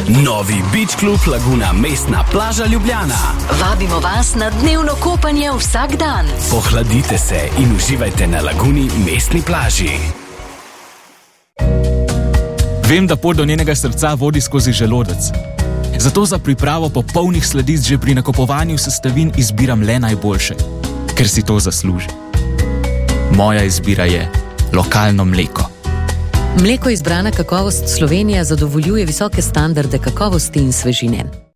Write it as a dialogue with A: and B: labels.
A: Novi Beach Club Laguna Mestna plaža Ljubljana.
B: Vabimo vas na dnevno kopanje vsak dan.
A: Pohladite se in uživajte na Laguni Mestni plaži.
C: Vem, da pot do njenega srca vodi skozi želodec. Zato za pripravo popolnih sladic že pri nakupovanju sestavin izbiram le najboljše, ker si to zasluži. Moja izbira je lokalno mleko.
D: Mleko izbrana kakovost Slovenija zadovoljuje visoke standarde kakovosti in svežine.